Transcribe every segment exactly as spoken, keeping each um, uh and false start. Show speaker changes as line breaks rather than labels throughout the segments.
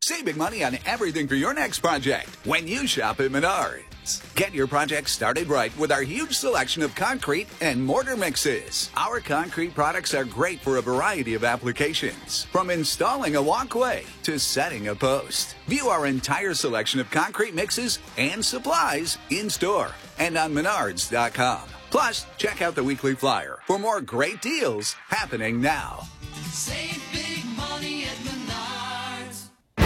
saving money on everything for your next project when you shop at Menards. Get your project started right with our huge selection of concrete and mortar mixes. Our concrete products are great for a variety of applications, from installing a walkway to setting a post. View our entire selection of concrete mixes and supplies in-store and on menards dot com. Plus, check out the weekly flyer for more great deals happening now.
Save big money at Menards.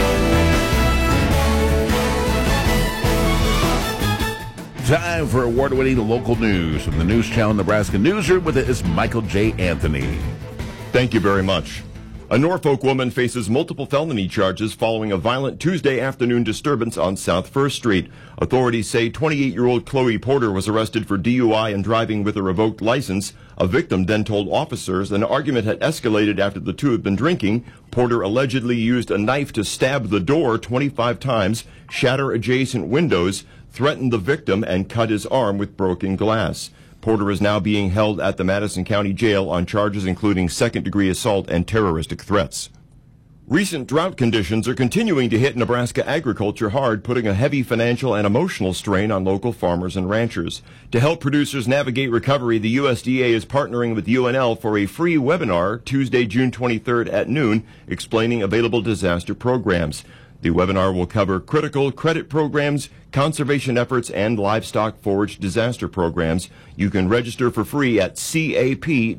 Time for award-winning local news from the News Channel Nebraska Newsroom. With it is Michael J. Anthony.
Thank you very much. A Norfolk woman faces multiple felony charges following a violent Tuesday afternoon disturbance on South First Street. Authorities say twenty-eight-year-old Chloe Porter was arrested for D U I and driving with a revoked license. A victim then told officers an argument had escalated after the two had been drinking. Porter allegedly used a knife to stab the door twenty-five times, shatter adjacent windows, threatened the victim, and cut his arm with broken glass. Porter is now being held at the Madison County Jail on charges including second-degree assault and terroristic threats. Recent drought conditions are continuing to hit Nebraska agriculture hard, putting a heavy financial and emotional strain on local farmers and ranchers. To help producers navigate recovery, the U S D A is partnering with U N L for a free webinar Tuesday, June twenty-third at noon, explaining available disaster programs. The webinar will cover critical credit programs, conservation efforts, and livestock forage disaster programs. You can register for free at cap.unl.edu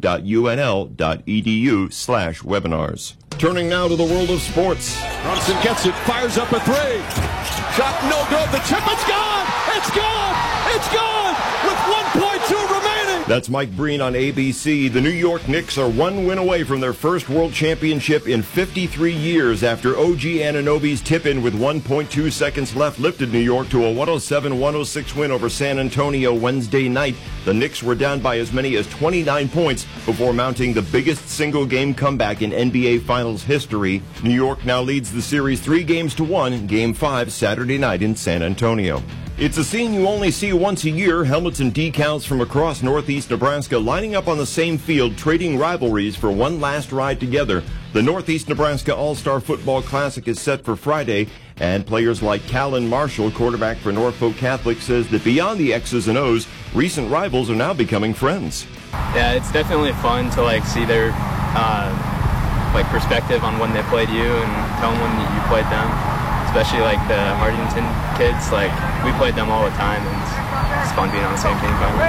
slash webinars. Turning now to the world of sports.
Brunson gets it, fires up a three. Shot no good. The chip, it's gone! It's gone! It's gone! With one point two remaining.
That's Mike Breen on A B C. The New York Knicks are one win away from their first world championship in fifty-three years after O G Anunoby's tip-in with one point two seconds left lifted New York to a one oh seven one oh six win over San Antonio Wednesday night. The Knicks were down by as many as twenty-nine points before mounting the biggest single-game comeback in N B A Finals history. New York now leads the series three games to one in Game five Saturday night in San Antonio. It's a scene you only see once a year. Helmets and decals from across northeast Nebraska lining up on the same field, trading rivalries for one last ride together. The Northeast Nebraska All-Star Football Classic is set for Friday, and players like Callan Marshall, quarterback for Norfolk Catholic, says that beyond the X's and O's, recent rivals are now becoming friends.
Yeah, it's definitely fun to like see their uh, like perspective on when they played you and tell them when you played them. Especially like the Hardington kids, like we played them all the time, and it's, it's fun being on the same team.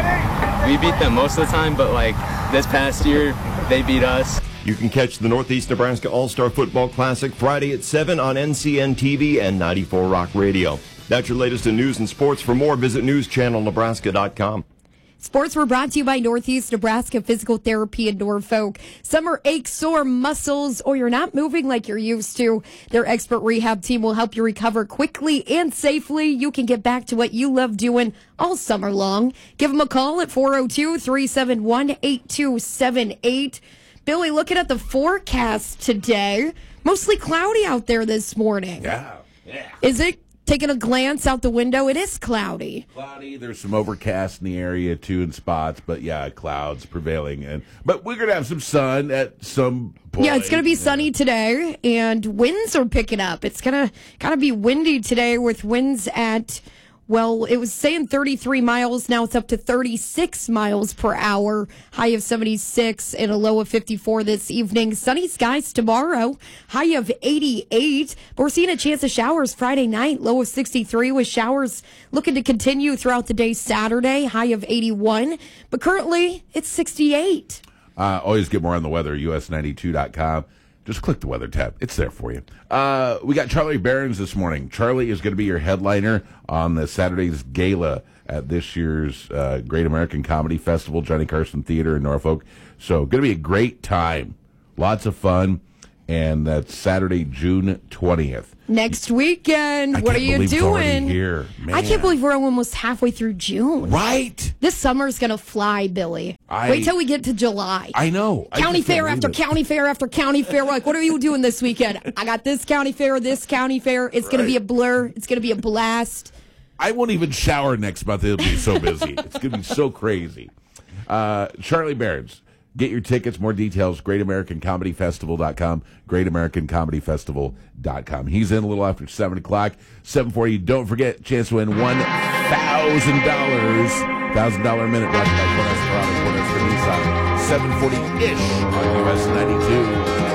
We beat them most of the time, but like this past year, they beat us.
You can catch the Northeast Nebraska All-Star Football Classic Friday at seven on N C N T V and ninety-four Rock Radio. That's your latest in news and sports. For more, visit news channel nebraska dot com.
Sports were brought to you by Northeast Nebraska Physical Therapy in Norfolk. Summer aches, sore muscles, or you're not moving like you're used to. Their expert rehab team will help you recover quickly and safely. You can get back to what you love doing all summer long. Give them a call at four oh two, three seven one, eight two seven eight. Billy, looking at the forecast today, mostly cloudy out there this morning.
Yeah. Yeah.
Is it? Taking a glance out the window, it is cloudy.
Cloudy. There's some overcast in the area, too, in spots. But, yeah, clouds prevailing. And But we're going to have some sun at some point.
Yeah, it's going to be sunny today, and winds are picking up. It's going to kind of be windy today with winds at, well, it was saying thirty-three miles. Now it's up to thirty-six miles per hour. High of seventy-six and a low of fifty-four this evening. Sunny skies tomorrow. High of eighty-eight. But we're seeing a chance of showers Friday night. Low of sixty-three with showers looking to continue throughout the day Saturday. High of eighty-one. But currently it's sixty-eight.
Uh, always get more on the weather, U S ninety-two dot com. Just click the weather tab. It's there for you. Uh, we got Charlie Behrens this morning. Charlie is going to be your headliner on the Saturday's gala at this year's uh, Great American Comedy Festival, Johnny Carson Theater in Norfolk. So going to be a great time. Lots of fun. And that's Saturday, June twentieth.
Next weekend.
I
what are
can't
you
believe it's already
doing?
here. Man.
I can't believe we're almost halfway through June.
Right?
This summer's going to fly, Billy.
I-
Wait till we get to July.
I know. I
County
just can't
fair after
believe it.
county fair after county fair. We're like, what are you doing this weekend? I got this county fair, this county fair. It's going to be a blur. It's going to be a blast.
I won't even shower next month. It'll be so busy. It's going to be so crazy. Uh, Charlie Behrens, Get your tickets, more details, great american comedy festival dot com, great american comedy festival dot com. He's in a little after seven o'clock, seven forty. Don't forget, chance to win one thousand dollars. one thousand dollars a minute brought to you by Cornhusker Auto, Cornhusker Nissan. seven forty-ish on U S ninety-two.